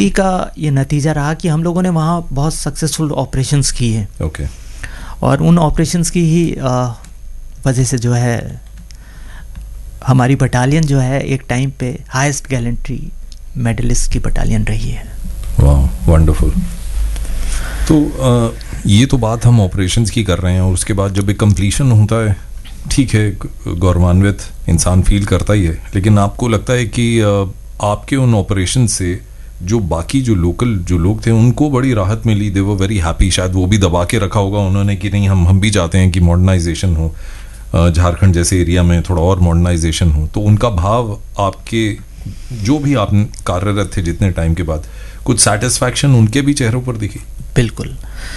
उसी का ये नतीजा रहा कि हम लोगों ने वहाँ बहुत सक्सेसफुल ऑपरेशंस किए। ओके। और उन ऑपरेशंस की ही वजह से जो है हमारी बटालियन जो है एक टाइम पे हाईएस्ट गैलेंट्री मेडलिस्ट की बटालियन रही है। वाह, वंडरफुल। तो ये तो बात हम ऑपरेशंस की कर रहे हैं, और उसके बाद जब एक कंप्लीशन होता है, ठीक है, गौरवान्वित इंसान फील करता ही है, लेकिन आपको लगता है कि आपके उन ऑपरेशन से जो बाकी जो लोकल जो लोग थे उनको बड़ी राहत मिली, दे वर वेरी हैप्पी, शायद वो भी दबा के रखा होगा उन्होंने कि नहीं हम भी चाहते हैं कि मॉडर्नाइजेशन हो, झारखंड जैसे एरिया में थोड़ा और मॉडर्नाइजेशन हो, तो उनका भाव आपके जो भी आप कार्यरत थे जितने टाइम के बाद, कुछ सेटिस्फैक्शन उनके भी चेहरों पर दिखी? बिल्कुल।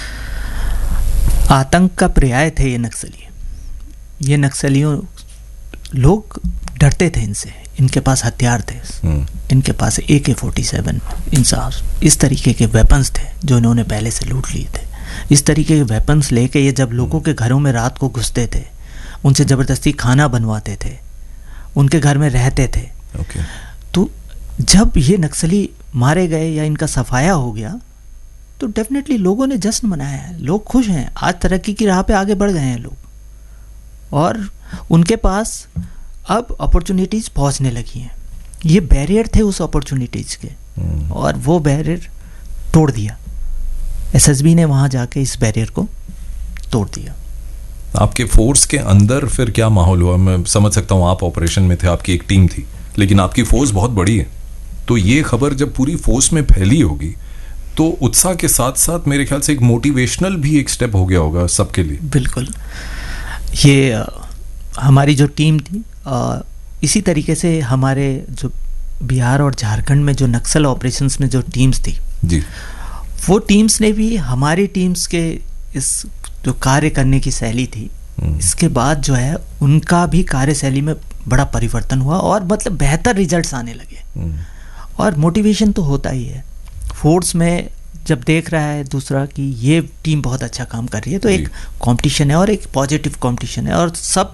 आतंक का पर्याय थे ये नक्सली। ये नक्सलियों, लोग डरते थे इनसे, इनके पास हथियार थे, इनके पास AK-47 इस तरीके के वेपन्स थे जो इन्होंने पहले से लूट लिए थे। इस तरीके के वेपन्स लेके ये जब लोगों के घरों में रात को घुसते थे, उनसे ज़बरदस्ती खाना बनवाते थे, उनके घर में रहते थे। तो जब ये नक्सली मारे गए या इनका सफाया हो गया तो डेफिनेटली लोगों ने जश्न मनाया है, लोग खुश हैं, आज तरक्की की राह पे आगे बढ़ गए हैं लोग, और उनके पास अब अपॉर्चुनिटीज़ पहुंचने लगी हैं। ये बैरियर थे उस अपॉर्चुनिटीज़ के, और वो बैरियर तोड़ दिया। SSB ने वहाँ जाके इस बैरियर को तोड़ दिया। आपके फोर्स के अंदर फिर क्या माहौल हुआ? मैं समझ सकता हूँ आप ऑपरेशन में थे, आपकी एक टीम थी, लेकिन आपकी फोर्स बहुत बड़ी है, तो ये खबर जब पूरी फोर्स में फैली होगी तो उत्साह के साथ साथ मेरे ख्याल से एक मोटिवेशनल भी एक स्टेप हो गया होगा सबके लिए। बिल्कुल। ये हमारी जो टीम थी, इसी तरीके से हमारे जो बिहार और झारखंड में जो नक्सल ऑपरेशंस में जो टीम्स थी जी, वो टीम्स ने भी हमारी टीम्स के इस जो कार्य करने की शैली थी, इसके बाद जो है उनका भी कार्यशैली में बड़ा परिवर्तन हुआ, और मतलब बेहतर रिजल्ट्स आने लगे। और मोटिवेशन तो होता ही है फोर्स में, जब देख रहा है दूसरा कि ये टीम बहुत अच्छा काम कर रही है, तो एक कंपटीशन है और एक पॉजिटिव कंपटीशन है, और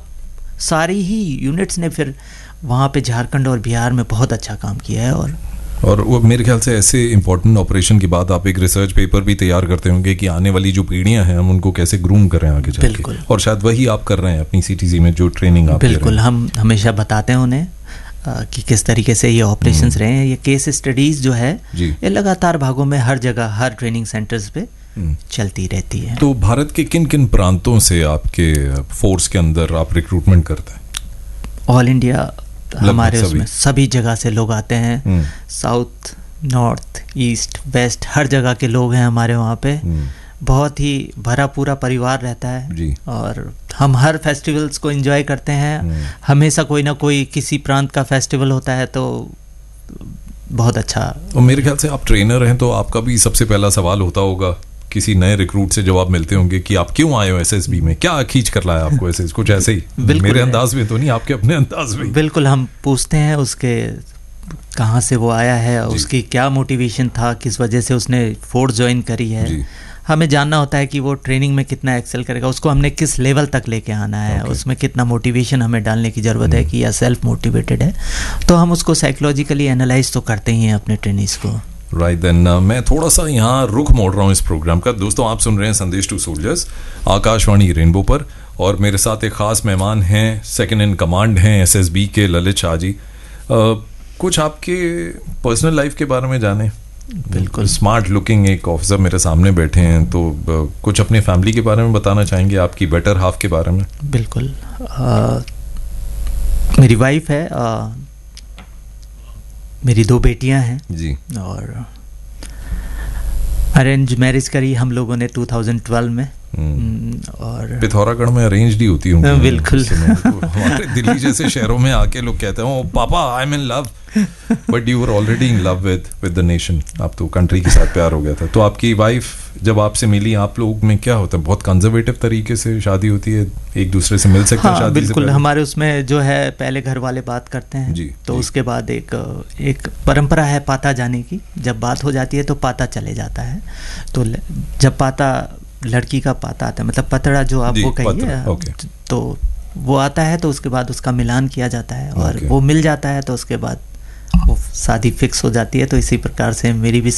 सारी ही यूनिट्स ने फिर वहाँ पे झारखंड और बिहार में बहुत अच्छा काम किया है। और वो मेरे ख्याल से ऐसे इंपॉर्टेंट ऑपरेशन के बाद आप एक रिसर्च पेपर भी तैयार करते होंगे कि आने वाली जो पीढ़ियां हैं हम उनको कैसे ग्रूम करें आगे जाके। बिल्कुल। और शायद वही आप कर रहे हैं अपनी CTC में जो ट्रेनिंग आप बिल्कुल, हम हमेशा बताते हैं उन्हें कि किस तरीके से ये ऑपरेशंस रहे हैं। ये केस स्टडीज जो है ये लगातार भागों में हर जगह, हर ट्रेनिंग सेंटर्स पे चलती रहती है। तो भारत के किन किन प्रांतों से आपके फोर्स के अंदर आप रिक्रूटमेंट करते हैं? ऑल इंडिया हमारे उसमें सभी जगह से लोग आते हैं, साउथ, नॉर्थ, ईस्ट, वेस्ट, हर जगह के लोग हैं हमारे वहाँ पे। बहुत ही भरा पूरा परिवार रहता है जी। और हम हर फेस्टिवल्स को एंजॉय करते हैं। हमेशा कोई ना कोई किसी प्रांत का फेस्टिवल होता है, तो बहुत अच्छा। और मेरे ख्याल से आप ट्रेनर हैं, तो आपका भी सबसे पहला सवाल होता होगा किसी नए रिक्रूट से जब आप मिलते होंगे कि आप क्यों आए हो SSB में, क्या खींच कर लाया आपको SSB? कुछ ऐसे ही मेरे अंदाज में तो नहीं, आपके अपने अंदाज में। बिल्कुल, हम पूछते हैं उसके कहाँ से वो आया है, उसकी क्या मोटिवेशन था, किस वजह से उसने फोर्स ज्वाइन करी है। हमें जानना होता है कि वो ट्रेनिंग में कितना एक्सेल करेगा, उसको हमने किस लेवल तक लेके आना है, उसमें कितना मोटिवेशन हमें डालने की ज़रूरत है कि या सेल्फ मोटिवेटेड है। तो हम उसको साइकोलॉजिकली एनालाइज तो करते ही हैं अपने ट्रेनिंग्स को। राइट देन, मैं थोड़ा सा यहाँ रुख मोड़ रहा हूँ इस प्रोग्राम का। दोस्तों, आप सुन रहे हैं संदेश टू सोल्जर्स आकाशवाणी रेनबो पर, और मेरे साथ एक खास मेहमान हैं, सेकंड इन कमांड हैं SSB के ललित शाह जी। कुछ आपके पर्सनल लाइफ के बारे में जाने। बिल्कुल। स्मार्ट लुकिंग एक ऑफिसर मेरे सामने बैठे हैं, तो कुछ अपने फैमिली के बारे में बताना चाहेंगे, आपकी बेटर हाफ के बारे में? बिल्कुल। मेरी वाइफ है, मेरी 2 बेटियां हैं जी, और अरेंज मैरिज करी हम लोगों ने 2012 में। और पिथौरागढ़ में अरेंज्ड ही होती होंगी। बिल्कुल। हमारे दिल्ली जैसे शहरों में आके लोग कहते हैं, ओ पापा I am in love, but you were already in love with the nation. आप तो कंट्री के साथ प्यार हो गया था। तो आपकी वाइफ जब आपसे मिली, आप लोग में क्या होता है, बहुत कंजर्वेटिव तरीके से शादी होती है, एक दूसरे से मिल सकते हैं? शादी बिल्कुल, हमारे उसमें जो है पहले घर वाले बात करते हैं जी, तो उसके बाद एक परंपरा है पाता जाने की। जब बात हो जाती है तो पाता चले जाता है। तो जब पाता, लड़की का पाता आता है, मतलब पतड़ा जो आप वो कहिए, तो वो आता है, तो उसके बाद उसका मिलान किया जाता है, और वो मिल जाता है तो उसके बाद वो शादी फिक्स हो जाती है। तो इसी प्रकार से मेरी भी